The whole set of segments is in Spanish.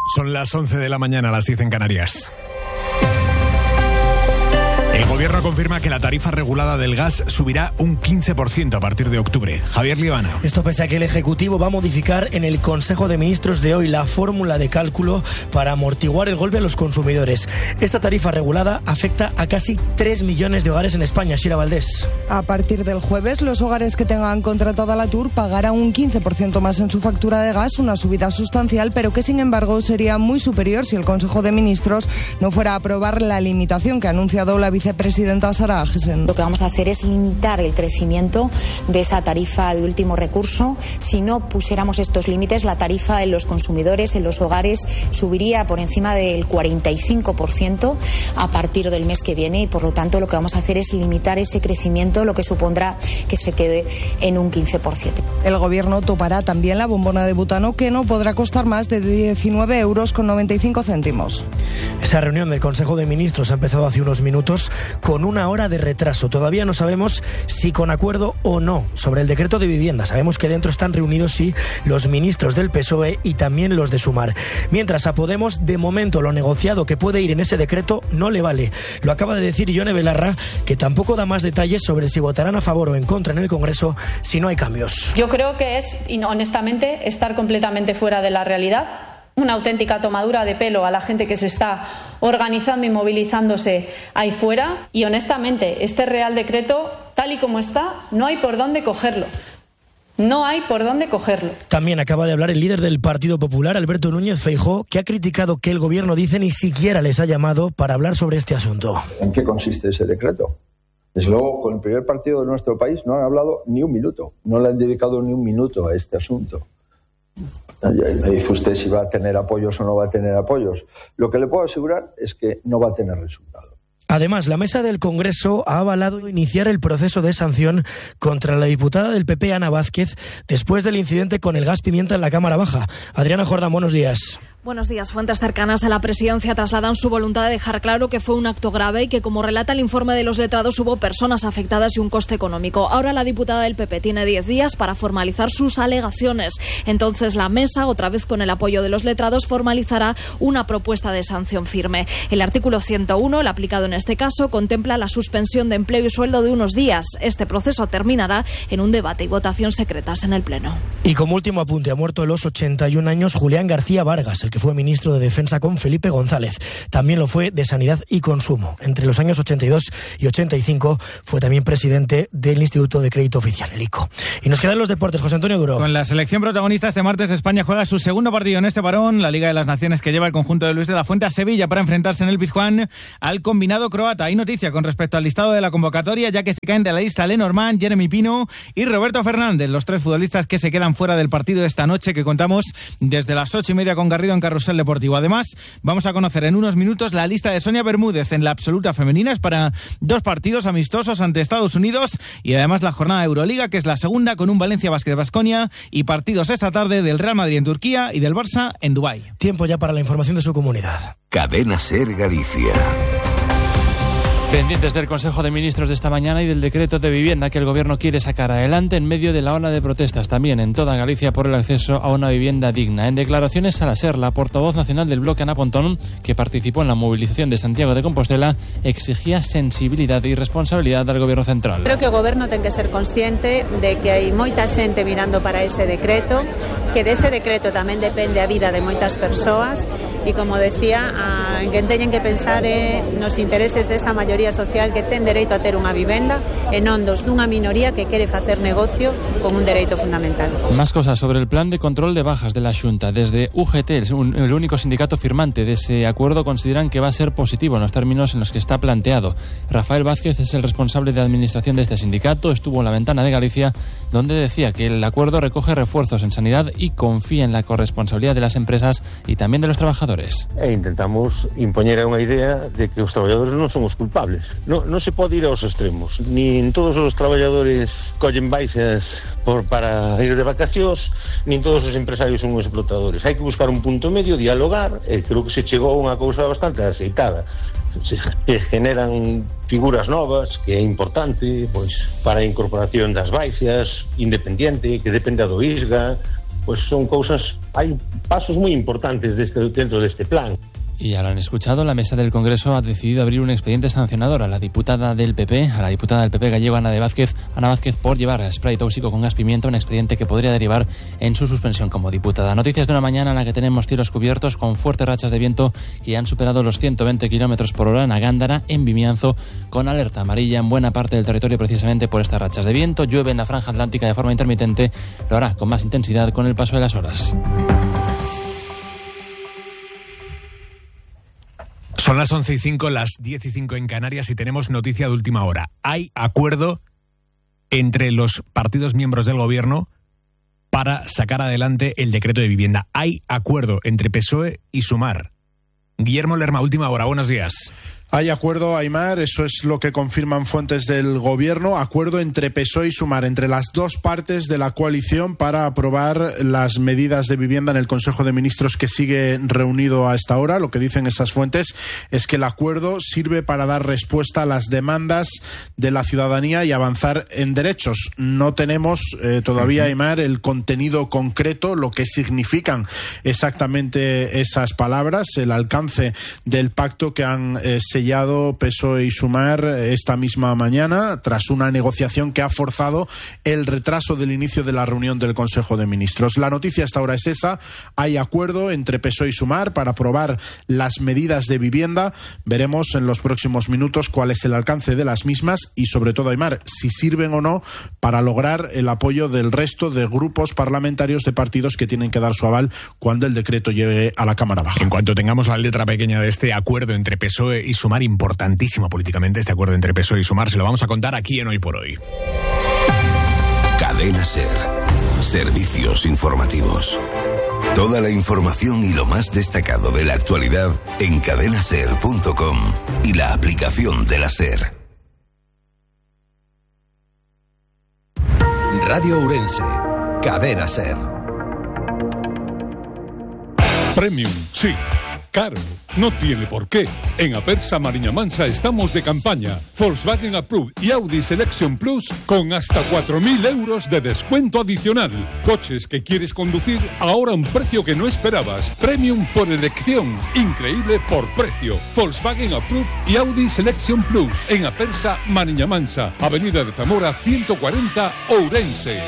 Son las 11 de la mañana, las 10 en Canarias. El Gobierno confirma que la tarifa regulada del gas subirá un 15% a partir de octubre. Javier Liebana. Esto pese a que el Ejecutivo va a modificar en el Consejo de Ministros de hoy la fórmula de cálculo para amortiguar el golpe a los consumidores. Esta tarifa regulada afecta a casi 3 millones de hogares en España. Shira Valdés. A partir del jueves, los hogares que tengan contratada la TUR pagarán un 15% más en su factura de gas, una subida sustancial, pero que sin embargo sería muy superior si el Consejo de Ministros no fuera a aprobar la limitación que ha anunciado la vicepresidenta Sara Agesen. Lo que vamos a hacer es limitar el crecimiento de esa tarifa de último recurso. Si no pusiéramos estos límites, la tarifa en los consumidores, en los hogares, subiría por encima del 45% a partir del mes que viene y por lo tanto lo que vamos a hacer es limitar ese crecimiento, lo que supondrá que se quede en un 15%. El Gobierno topará también la bombona de butano, que no podrá costar más de 19,95 €. Esa reunión del Consejo de Ministros ha empezado hace unos minutos con una hora de retraso. Todavía no sabemos si con acuerdo o no sobre el decreto de vivienda. Sabemos que dentro están reunidos sí los ministros del PSOE y también los de Sumar. Mientras a Podemos, de momento, lo negociado que puede ir en ese decreto no le vale. Lo acaba de decir Ione Belarra, que tampoco da más detalles sobre si votarán a favor o en contra en el Congreso si no hay cambios. Yo creo que es, honestamente, estar completamente fuera de la realidad. Una auténtica tomadura de pelo a la gente que se está organizando y movilizándose ahí fuera. Y honestamente, este Real Decreto, tal y como está, no hay por dónde cogerlo. No hay por dónde cogerlo. También acaba de hablar el líder del Partido Popular, Alberto Núñez Feijóo, que ha criticado que el Gobierno, dice, ni siquiera les ha llamado para hablar sobre este asunto. ¿En qué consiste ese decreto? Desde luego, con el primer partido de nuestro país no han hablado ni un minuto. No le han dedicado ni un minuto a este asunto. Me dice usted si va a tener apoyos o no va a tener apoyos. Lo que le puedo asegurar es que no va a tener resultado. Además, la mesa del Congreso ha avalado iniciar el proceso de sanción contra la diputada del PP, Ana Vázquez, después del incidente con el gas pimienta en la Cámara Baja. Adriana Jordán, buenos días. Buenos días. Fuentes cercanas a la presidencia trasladan su voluntad de dejar claro que fue un acto grave y que, como relata el informe de los letrados, hubo personas afectadas y un coste económico. Ahora la diputada del PP tiene 10 días para formalizar sus alegaciones. Entonces la mesa, otra vez con el apoyo de los letrados, formalizará una propuesta de sanción firme. El artículo 101, el aplicado en este caso, contempla la suspensión de empleo y sueldo de unos días. Este proceso terminará en un debate y votación secretas en el Pleno. Y como último apunte, ha muerto a los 81 años Julián García Vargas, el que fue ministro de Defensa con Felipe González. También lo fue de Sanidad y Consumo. Entre los años 82 y 85 fue también presidente del Instituto de Crédito Oficial, el ICO. Y nos quedan los deportes. José Antonio Duro. Con la selección protagonista este martes, España juega su segundo partido en este parón, la Liga de las Naciones, que lleva el conjunto de Luis de la Fuente a Sevilla para enfrentarse en el Pizjuán al combinado croata. Hay noticia con respecto al listado de la convocatoria, ya que se caen de la lista Lenormand, Jeremy Pino y Roberto Fernández, los 3 futbolistas que se quedan fuera del partido de esta noche, que contamos desde las 8:30 con Garrido en Carrusel Deportivo. Además, vamos a conocer en unos minutos la lista de Sonia Bermúdez en la absoluta femenina. Es para 2 partidos amistosos ante Estados Unidos y además la jornada de Euroliga, que es la segunda, con un Valencia Basket Baskonia y partidos esta tarde del Real Madrid en Turquía y del Barça en Dubái. Tiempo ya para la información de su comunidad. Cadena SER Galicia. Pendientes del Consejo de Ministros de esta mañana y del decreto de vivienda que el Gobierno quiere sacar adelante en medio de la ola de protestas también en toda Galicia por el acceso a una vivienda digna. En declaraciones a la SER, la portavoz nacional del bloque, Ana Pontón, que participó en la movilización de Santiago de Compostela, exigía sensibilidad y responsabilidad del Gobierno central. Creo que o Goberno ten que ser consciente de que hai moita xente mirando para ese decreto, que dese decreto tamén depende a vida de moitas persoas e, como decía, en que teñen que pensar nos intereses desa maioría social que ten dereito a ter unha vivenda e non dos dunha minoría que quere facer negocio con un dereito fundamental. Más cosas sobre el plan de control de bajas de la Xunta. Desde UGT, el único sindicato firmante de ese acuerdo, consideran que va a ser positivo en los términos en los que está planteado. Rafael Vázquez es el responsable de administración de este sindicato. Estuvo en La Ventana de Galicia, donde decía que el acuerdo recoge refuerzos en sanidad y confía en la corresponsabilidad de las empresas y también de los trabajadores. E intentamos impoñer unha idea de que os traballadores non somos culpables. Non se pode ir aos extremos. Nin todos os traballadores collen baixas para ir de vacacións, nin todos os empresarios son explotadores. Hai que buscar un punto medio, dialogar, e creo que se chegou a unha cousa bastante aceitada. Se generan figuras novas, que é importante, pois, para a incorporación das baixas, independiente, que dependa do ISGA, pues son cosas, hay pasos muy importantes dentro de este plan. Y ya lo han escuchado, la mesa del Congreso ha decidido abrir un expediente sancionador a la diputada del PP gallego Ana Vázquez por llevar spray tóxico con gas pimienta, un expediente que podría derivar en su suspensión como diputada. Noticias de una mañana en la que tenemos cielos cubiertos con fuertes rachas de viento que han superado los 120 kilómetros por hora en Agándara, en Vimianzo, con alerta amarilla en buena parte del territorio precisamente por estas rachas de viento. Llueve en la franja atlántica de forma intermitente, lo hará con más intensidad con el paso de las horas. Son las 11:05, las 10:05 en Canarias y tenemos noticia de última hora. Hay acuerdo entre los partidos miembros del gobierno para sacar adelante el decreto de vivienda. Hay acuerdo entre PSOE y Sumar. Guillermo Lerma, última hora, buenos días. Hay acuerdo, Aimar, eso es lo que confirman fuentes del gobierno, acuerdo entre PSOE y Sumar, entre las dos partes de la coalición para aprobar las medidas de vivienda en el Consejo de Ministros que sigue reunido a esta hora. Lo que dicen esas fuentes es que el acuerdo sirve para dar respuesta a las demandas de la ciudadanía y avanzar en derechos. No tenemos todavía, Aimar, el contenido concreto, lo que significan exactamente esas palabras, el alcance del pacto que han sellado PSOE y Sumar esta misma mañana, tras una negociación que ha forzado el retraso del inicio de la reunión del Consejo de Ministros. La noticia hasta ahora es esa, hay acuerdo entre PSOE y Sumar para aprobar las medidas de vivienda. Veremos en los próximos minutos cuál es el alcance de las mismas y, sobre todo, Aimar, si sirven o no para lograr el apoyo del resto de grupos parlamentarios de partidos que tienen que dar su aval cuando el decreto llegue a la Cámara Baja. En cuanto tengamos la letra pequeña de este acuerdo entre PSOE y Sumar, importantísimo políticamente este acuerdo entre PSOE y Sumar, se lo vamos a contar aquí en Hoy por Hoy. Cadena SER. Servicios informativos. Toda la información y lo más destacado de la actualidad en cadenaser.com y la aplicación de la SER. Radio Ourense. Cadena SER. Premium, sí. Caro, no tiene por qué. En Apersa Mariña Mansa estamos de campaña. Volkswagen Approved y Audi Selection Plus con hasta 4.000 euros de descuento adicional. Coches que quieres conducir ahora a un precio que no esperabas. Premium por elección, increíble por precio. Volkswagen Approved y Audi Selection Plus en Apersa Mariña Mansa, Avenida de Zamora 140, Ourense.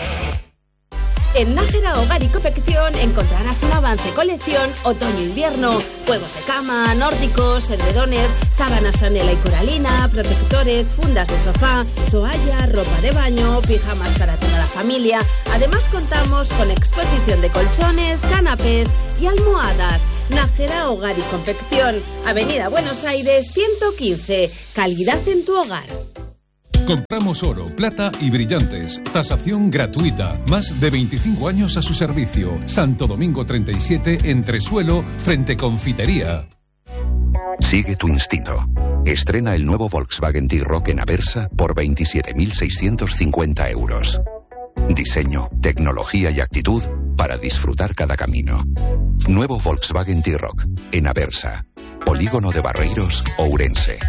En Nájera Hogar y Confección encontrarás un avance colección otoño-invierno, juegos de cama, nórdicos, edredones, sábanas franela y coralina, protectores, fundas de sofá, toalla, ropa de baño, pijamas para toda la familia. Además contamos con exposición de colchones, canapés y almohadas. Nájera Hogar y Confección, Avenida Buenos Aires 115, calidad en tu hogar. Compramos oro, plata y brillantes. Tasación gratuita. Más de 25 años a su servicio. Santo Domingo 37, Entresuelo, frente Confitería. Sigue tu instinto. Estrena el nuevo Volkswagen T-Roc en Aversa por 27.650 euros. Diseño, tecnología y actitud para disfrutar cada camino. Nuevo Volkswagen T-Roc en Aversa. Polígono de Barreiros, Ourense.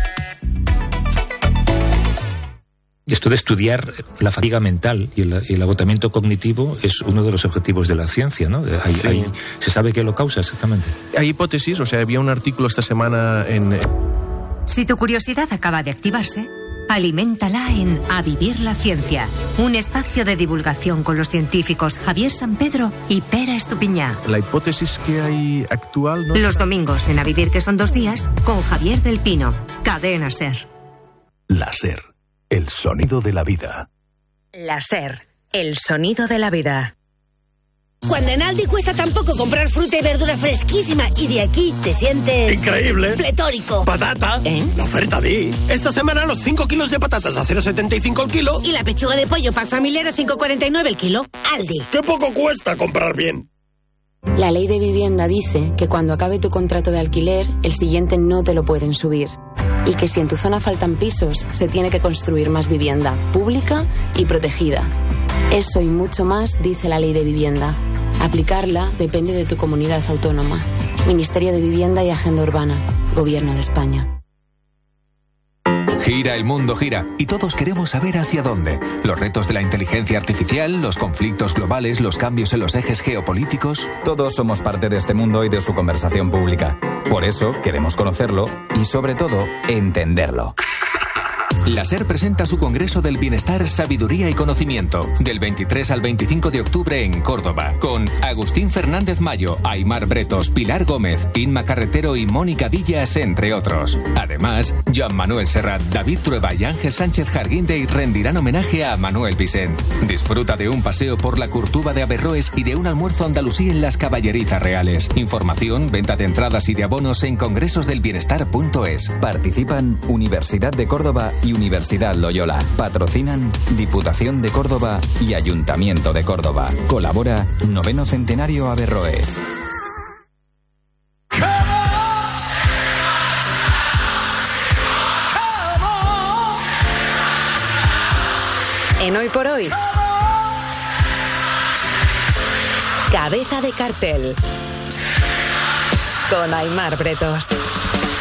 Esto de estudiar la fatiga mental y el agotamiento cognitivo es uno de los objetivos de la ciencia, ¿no? ¿Se sabe qué lo causa exactamente? Hay hipótesis, había un artículo esta semana en... Si tu curiosidad acaba de activarse, aliméntala en A Vivir la Ciencia, un espacio de divulgación con los científicos Javier San Pedro y Pera Estupiñá. La hipótesis que hay actual... Los domingos en A Vivir, que son 2 días, con Javier del Pino. Cadena SER. La SER. El sonido de la vida. La SER, el sonido de la vida. Cuando en Aldi cuesta tan poco comprar fruta y verdura fresquísima y de aquí te sientes... ¡increíble! ¡Pletórico! ¡Patata! La oferta di. Esta semana los 5 kilos de patatas a 0,75 el kilo. Y la pechuga de pollo pack familiar a 5,49 el kilo. Aldi. ¡Qué poco cuesta comprar bien! La ley de vivienda dice que cuando acabe tu contrato de alquiler, el siguiente no te lo pueden subir. Y que si en tu zona faltan pisos, se tiene que construir más vivienda, pública y protegida. Eso y mucho más dice la ley de vivienda. Aplicarla depende de tu comunidad autónoma. Ministerio de Vivienda y Agenda Urbana. Gobierno de España. Gira el mundo, gira, y todos queremos saber hacia dónde. Los retos de la inteligencia artificial, los conflictos globales, los cambios en los ejes geopolíticos. Todos somos parte de este mundo y de su conversación pública. Por eso queremos conocerlo y, sobre todo, entenderlo. La SER presenta su Congreso del Bienestar, Sabiduría y Conocimiento, del 23 al 25 de octubre en Córdoba, con Agustín Fernández Mayo, Aimar Bretos, Pilar Gómez, Inma Carretero y Mónica Villas, entre otros. Además, Joan Manuel Serrat, David Trueba y Ángel Sánchez Jarguindey rendirán homenaje a Manuel Vicent. Disfruta de un paseo por la Curtuba de Averroes y de un almuerzo andalusí en las Caballerizas Reales. Información, venta de entradas y de abonos en congresosdelbienestar.es. Participan Universidad de Córdoba y Universidad Loyola. Patrocinan Diputación de Córdoba y Ayuntamiento de Córdoba. Colabora 9º Centenario Averroes. En Hoy por Hoy, Cabeza de Cartel con Aimar Bretos.